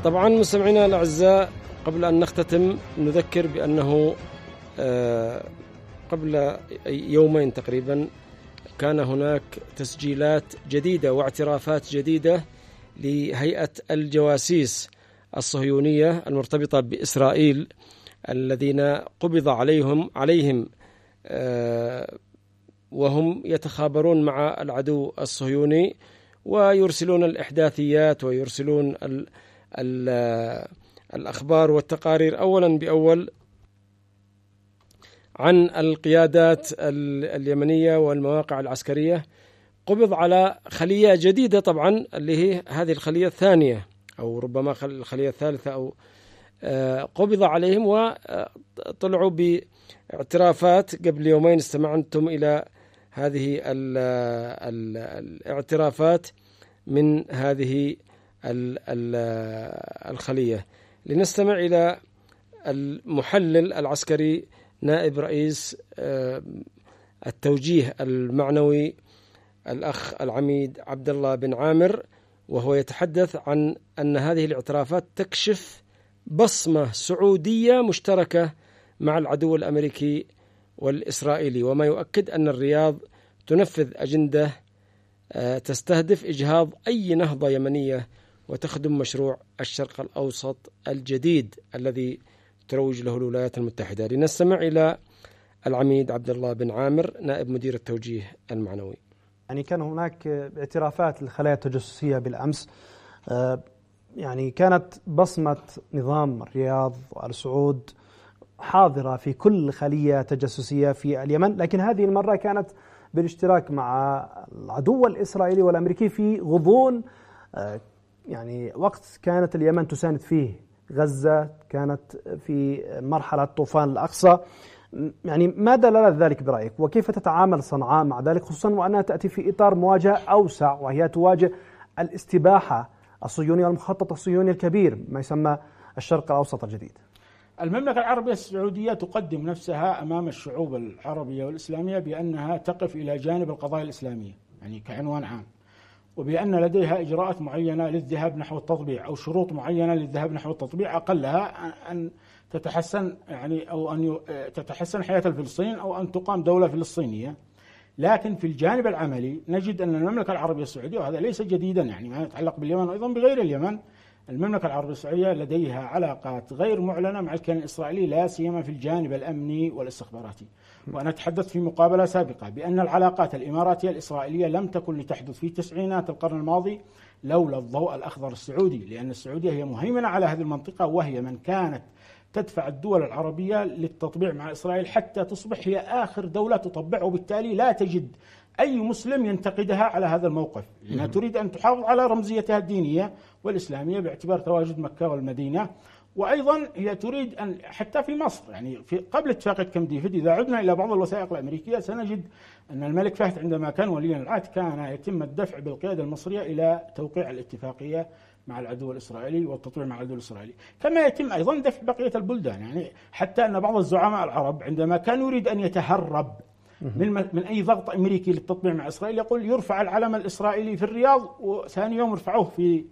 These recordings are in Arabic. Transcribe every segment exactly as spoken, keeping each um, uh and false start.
طبعا مستمعينا الأعزاء، قبل أن نختتم نذكر بأنه قبل يومين تقريبا كان هناك تسجيلات جديدة واعترافات جديدة لهيئة الجواسيس الصهيونية المرتبطة بإسرائيل الذين قبض عليهم عليهم وهم يتخابرون مع العدو الصهيوني ويرسلون الإحداثيات ويرسلون ال ال الأخبار والتقارير أولا بأول عن القيادات اليمنية والمواقع العسكرية. قبض على خلية جديدة طبعا اللي هي هذه الخلية الثانية أو ربما الخلية الثالثة، أو قبض عليهم وطلعوا باعترافات. قبل يومين استمعتم إلى هذه ال ال الاعترافات من هذه ال ال الخلية. لنستمع إلى المحلل العسكري نائب رئيس التوجيه المعنوي الأخ العميد عبد الله بن عامر، وهو يتحدث عن أن هذه الاعترافات تكشف بصمة سعودية مشتركة مع العدو الأمريكي والإسرائيلي، وما يؤكد أن الرياض تنفذ أجندة تستهدف إجهاض أي نهضة يمنية وتخدم مشروع الشرق الأوسط الجديد الذي تروج له الولايات المتحدة. لنستمع إلى العميد عبد الله بن عامر نائب مدير التوجيه المعنوي. يعني كان هناك اعترافات للخلايا التجسسية بالأمس، يعني كانت بصمة نظام الرياض وآل سعود حاضرة في كل خلية تجسسية في اليمن، لكن هذه المرة كانت بالاشتراك مع العدو الإسرائيلي والأمريكي في غضون يعني وقت كانت اليمن تساند فيه غزة، كانت في مرحلة طوفان الأقصى. يعني ما دلالة ذلك برأيك، وكيف تتعامل صنعاء مع ذلك، خصوصا وأنها تأتي في إطار مواجهة أوسع وهي تواجه الاستباحة الصهيونية والمخطط الصهيوني الكبير ما يسمى الشرق الأوسط الجديد؟ المملكة العربية السعودية تقدم نفسها أمام الشعوب العربية والإسلامية بأنها تقف إلى جانب القضايا الإسلامية يعني كعنوان عام، وبأن لديها إجراءات معينة للذهاب نحو التطبيع أو شروط معينة للذهاب نحو التطبيع، أقلها أن تتحسن يعني أو أن تتحسن حياة الفلسطينيين أو أن تقام دولة فلسطينية. لكن في الجانب العملي نجد أن المملكة العربية السعودية، وهذا ليس جديدا يعني ما يتعلق باليمن وأيضا بغير اليمن، المملكة العربية السعودية لديها علاقات غير معلنة مع الكيان الإسرائيلي لا سيما في الجانب الأمني والاستخباراتي. وأنا تحدثت في مقابلة سابقة بأن العلاقات الإماراتية الإسرائيلية لم تكن لتحدث في تسعينات القرن الماضي لولا الضوء الأخضر السعودي، لأن السعودية هي مهيمنة على هذه المنطقة، وهي من كانت تدفع الدول العربية للتطبيع مع إسرائيل حتى تصبح هي آخر دولة تطبع، وبالتالي لا تجد أي مسلم ينتقدها على هذا الموقف، لأنها تريد أن تحافظ على رمزيتها الدينية والإسلامية باعتبار تواجد مكة والمدينة. وأيضا هي تريد أن حتى في مصر يعني في قبل اتفاقية كامب ديفيد إذا عدنا إلى بعض الوثائق الأمريكية سنجد أن الملك فهد عندما كان وليا العهد كان يتم الدفع بالقيادة المصرية إلى توقيع الاتفاقية مع العدو الإسرائيلي والتطبيع مع العدو الإسرائيلي، كما يتم أيضا دفع بقية البلدان. يعني حتى أن بعض الزعماء العرب عندما كان يريد أن يتهرب من من أي ضغط أمريكي للتطبيع مع إسرائيل يقول يرفع العلم الإسرائيلي في الرياض وثاني يوم يرفعوه في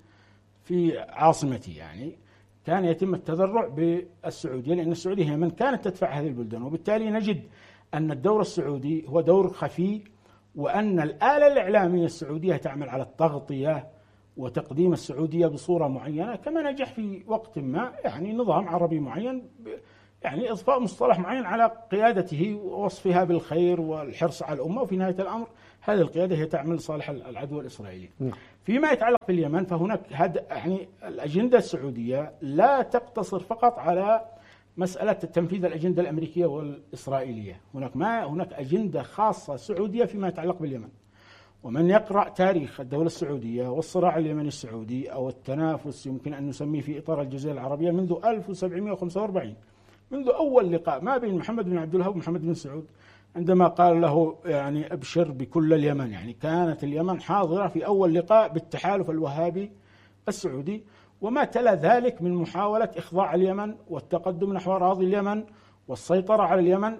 في عاصمتي. يعني كان يتم التذرع بالسعودية لأن السعودية هي من كانت تدفع هذه البلدان، وبالتالي نجد أن الدور السعودي هو دور خفي، وأن الآلة الإعلامية السعودية تعمل على التغطية وتقديم السعودية بصورة معينة، كما نجح في وقت ما يعني نظام عربي معين يعني إضفاء مصطلح معين على قيادته ووصفها بالخير والحرص على الأمة، وفي نهاية الأمر هذه القيادة هي تعمل لصالح العدو الإسرائيلي. فيما يتعلق باليمن فهناك هذا يعني الأجندة السعودية لا تقتصر فقط على مسألة تنفيذ الأجندة الأمريكية والإسرائيلية، هناك ما هناك أجندة خاصة سعودية فيما يتعلق باليمن. ومن يقرأ تاريخ الدولة السعودية والصراع اليمني السعودي أو التنافس يمكن أن نسميه في إطار الجزيرة العربية منذ ألف وسبعمائة وخمسة وأربعين، منذ أول لقاء ما بين محمد بن عبد الوهاب ومحمد بن سعود عندما قال له يعني أبشر بكل اليمن، يعني كانت اليمن حاضرة في أول لقاء بالتحالف الوهابي السعودي، وما تلا ذلك من محاولة إخضاع اليمن والتقدم نحو أراضي اليمن والسيطرة على اليمن،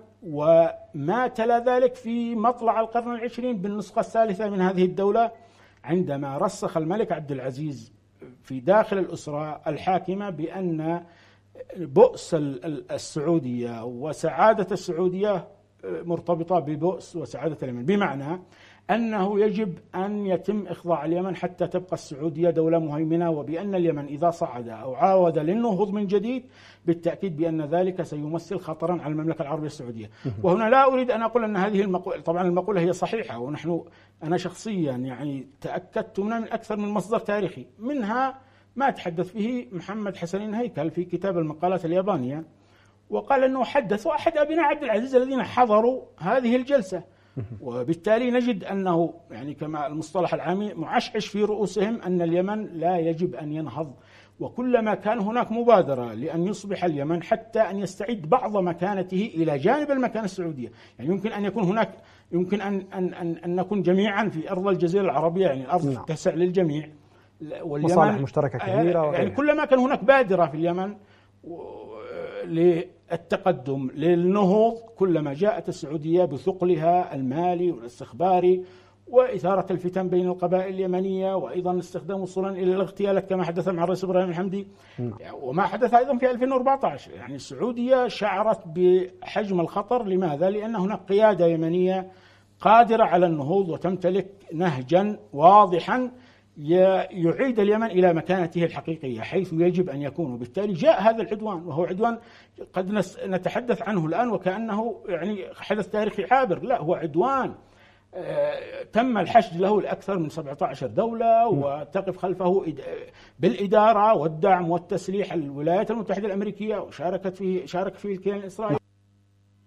وما تلا ذلك في مطلع القرن العشرين بالنسخة الثالثة من هذه الدولة عندما رسخ الملك عبد العزيز في داخل الأسرة الحاكمة بأن بؤس السعودية وسعادة السعودية مرتبطة ببؤس وسعادة اليمن، بمعنى أنه يجب أن يتم إخضاع اليمن حتى تبقى السعودية دولة مهيمنة، وبأن اليمن إذا صعد أو عاود للنهوض من جديد بالتأكيد بأن ذلك سيمثل خطرا على المملكة العربية السعودية. وهنا لا أريد أن أقول أن هذه المقولة، طبعا المقولة هي صحيحة، ونحن أنا شخصيا يعني تأكدت منها من أكثر من مصدر تاريخي، منها ما تحدث به محمد حسنين هيكل في كتاب المقالات اليابانية، وقال أنه حدث أحد أبناء عبد العزيز الذين حضروا هذه الجلسة، وبالتالي نجد أنه يعني كما المصطلح العامي معشعش في رؤوسهم أن اليمن لا يجب أن ينهض، وكلما كان هناك مبادرة لأن يصبح اليمن حتى أن يستعيد بعض مكانته إلى جانب المكانة السعودية، يعني يمكن أن يكون هناك يمكن أن أن أن, أن نكون جميعا في أرض الجزيرة العربية، يعني الأرض نعم. تسع للجميع، واليمن مصالح مشتركة كبيرة، يعني كلما كان هناك بادرة في اليمن للتقدم للنهوض كلما جاءت السعودية بثقلها المالي والاستخباري وإثارة الفتن بين القبائل اليمنية، وأيضا استخدام وصولا إلى الاغتيالات كما حدث مع الرئيس إبراهيم الحمدي م. وما حدث أيضا في ألفين وأربعة عشر. يعني السعودية شعرت بحجم الخطر، لماذا؟ لأن هناك قيادة يمنية قادرة على النهوض وتمتلك نهجا واضحا يعيد اليمن إلى مكانته الحقيقية حيث يجب أن يكون، وبالتالي جاء هذا العدوان، وهو عدوان قد نتحدث عنه الآن وكأنه يعني حدث تاريخي عابر، لا، هو عدوان تم الحشد له لأكثر من سبعة عشر دولة وتقف خلفه بالإدارة والدعم والتسليح الولايات المتحدة الأمريكية، وشاركت فيه شارك فيه الكيان الإسرائيلي.